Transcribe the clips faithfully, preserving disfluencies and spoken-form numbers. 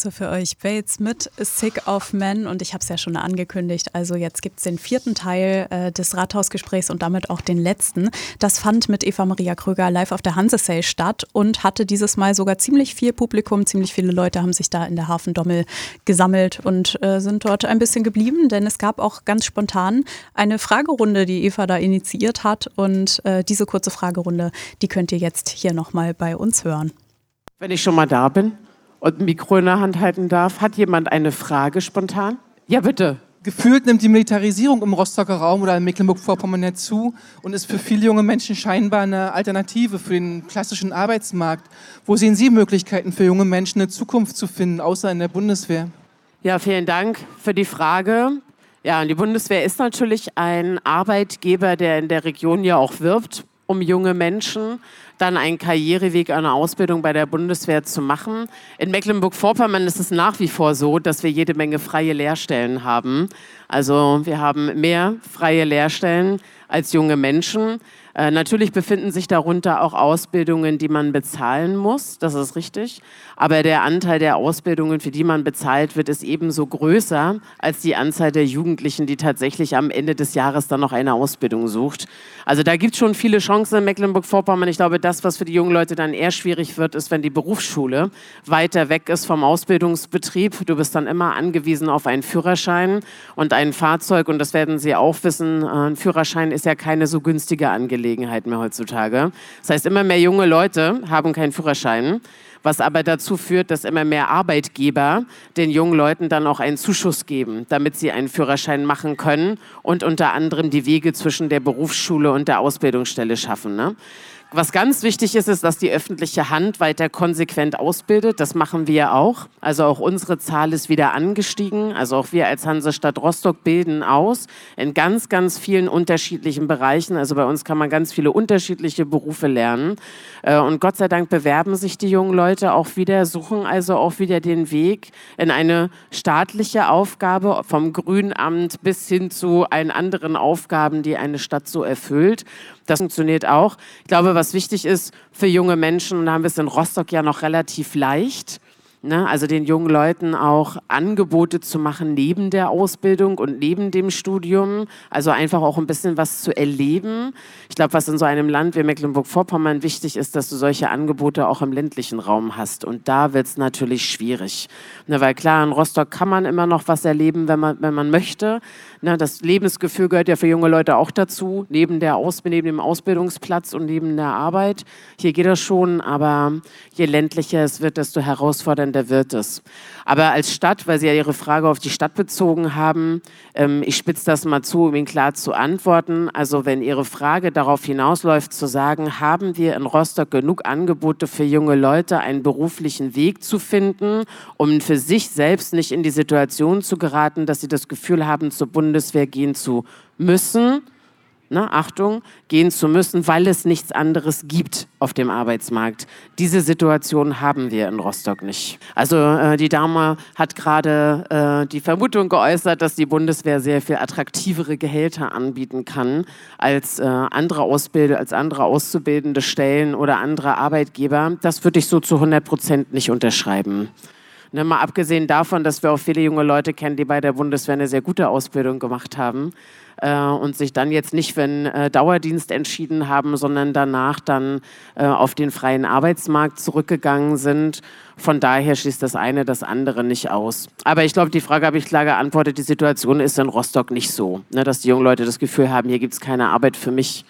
Klasse für euch. Bates mit Sick of Men und ich habe es ja schon angekündigt, also jetzt gibt es den vierten Teil äh, des Rathausgesprächs und damit auch den letzten. Das fand mit Eva Maria Kröger live auf der Hanse-Sale statt und hatte dieses Mal sogar ziemlich viel Publikum, ziemlich viele Leute haben sich da in der Hafendommel gesammelt und äh, sind dort ein bisschen geblieben, denn es gab auch ganz spontan eine Fragerunde, die Eva da initiiert hat und äh, diese kurze Fragerunde, die könnt ihr jetzt hier nochmal bei uns hören. Wenn ich schon mal da bin und ein Mikro in der Hand halten darf, hat jemand eine Frage spontan? Ja, bitte. Gefühlt nimmt die Militarisierung im Rostocker Raum oder in Mecklenburg-Vorpommern ja zu und ist für viele junge Menschen scheinbar eine Alternative für den klassischen Arbeitsmarkt. Wo sehen Sie Möglichkeiten für junge Menschen, eine Zukunft zu finden, außer in der Bundeswehr? Ja, vielen Dank für die Frage. Ja, und die Bundeswehr ist natürlich ein Arbeitgeber, der in der Region ja auch wirbt, um junge Menschen dann einen Karriereweg, eine Ausbildung bei der Bundeswehr zu machen. In Mecklenburg-Vorpommern ist es nach wie vor so, dass wir jede Menge freie Lehrstellen haben. Also wir haben mehr freie Lehrstellen als junge Menschen. Äh, natürlich befinden sich darunter auch Ausbildungen, die man bezahlen muss, das ist richtig. Aber der Anteil der Ausbildungen, für die man bezahlt wird, ist ebenso größer als die Anzahl der Jugendlichen, die tatsächlich am Ende des Jahres dann noch eine Ausbildung sucht. Also da gibt es schon viele Chancen in Mecklenburg-Vorpommern. Ich glaube, das, was für die jungen Leute dann eher schwierig wird, ist, wenn die Berufsschule weiter weg ist vom Ausbildungsbetrieb. Du bist dann immer angewiesen auf einen Führerschein und ein Fahrzeug. Und das werden Sie auch wissen, ein Führerschein ist ja keine so günstige Angelegenheit mehr heutzutage. Das heißt, immer mehr junge Leute haben keinen Führerschein, was aber dazu führt, dass immer mehr Arbeitgeber den jungen Leuten dann auch einen Zuschuss geben, damit sie einen Führerschein machen können und unter anderem die Wege zwischen der Berufsschule und der Ausbildungsstelle schaffen, ne? Was ganz wichtig ist, ist, dass die öffentliche Hand weiter konsequent ausbildet. Das machen wir auch. Also auch unsere Zahl ist wieder angestiegen. Also auch wir als Hansestadt Rostock bilden aus in ganz, ganz vielen unterschiedlichen Bereichen. Also bei uns kann man ganz viele unterschiedliche Berufe lernen. Und Gott sei Dank bewerben sich die jungen Leute auch wieder, suchen also auch wieder den Weg in eine staatliche Aufgabe vom Grünamt bis hin zu allen anderen Aufgaben, die eine Stadt so erfüllt. Das funktioniert auch. Ich glaube, was wichtig ist für junge Menschen, und da haben wir es in Rostock ja noch relativ leicht, ne, also den jungen Leuten auch Angebote zu machen neben der Ausbildung und neben dem Studium, also einfach auch ein bisschen was zu erleben. Ich glaube, was in so einem Land wie Mecklenburg-Vorpommern wichtig ist, dass du solche Angebote auch im ländlichen Raum hast. Und da wird es natürlich schwierig. Ne, weil klar, in Rostock kann man immer noch was erleben, wenn man, wenn man möchte. Ne, das Lebensgefühl gehört ja für junge Leute auch dazu, neben, der Aus, neben dem Ausbildungsplatz und neben der Arbeit. Hier geht das schon, aber je ländlicher es wird, desto herausfordernder wird es. Aber als Stadt, weil Sie ja Ihre Frage auf die Stadt bezogen haben, ähm, ich spitze das mal zu, um Ihnen klar zu antworten. Also wenn Ihre Frage darauf hinausläuft, zu sagen, haben wir in Rostock genug Angebote für junge Leute, einen beruflichen Weg zu finden, um für sich selbst nicht in die Situation zu geraten, dass sie das Gefühl haben, zur Bundeswehr gehen zu müssen, ne, Achtung, gehen zu müssen, weil es nichts anderes gibt auf dem Arbeitsmarkt. Diese Situation haben wir in Rostock nicht. Also äh, die Dame hat gerade äh, die Vermutung geäußert, dass die Bundeswehr sehr viel attraktivere Gehälter anbieten kann als äh, andere Ausbilder, als andere auszubildende Stellen oder andere Arbeitgeber. Das würde ich so zu hundert Prozent nicht unterschreiben. Ne, mal abgesehen davon, dass wir auch viele junge Leute kennen, die bei der Bundeswehr eine sehr gute Ausbildung gemacht haben äh, und sich dann jetzt nicht für einen äh, Dauerdienst entschieden haben, sondern danach dann äh, auf den freien Arbeitsmarkt zurückgegangen sind. Von daher schließt das eine das andere nicht aus. Aber ich glaube, die Frage habe ich klar geantwortet. Die Situation ist in Rostock nicht so, ne, dass die jungen Leute das Gefühl haben, hier gibt es keine Arbeit für mich.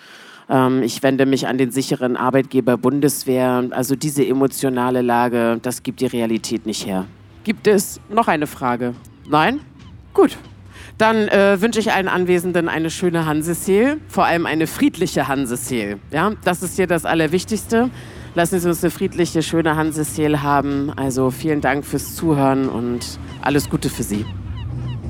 Ich wende mich an den sicheren Arbeitgeber Bundeswehr. Also diese emotionale Lage, das gibt die Realität nicht her. Gibt es noch eine Frage? Nein? Gut. Dann äh, wünsche ich allen Anwesenden eine schöne Hanseseel, vor allem eine friedliche Hanseseel. Ja, das ist hier das Allerwichtigste. Lassen Sie uns eine friedliche, schöne Hanseseel haben. Also vielen Dank fürs Zuhören und alles Gute für Sie.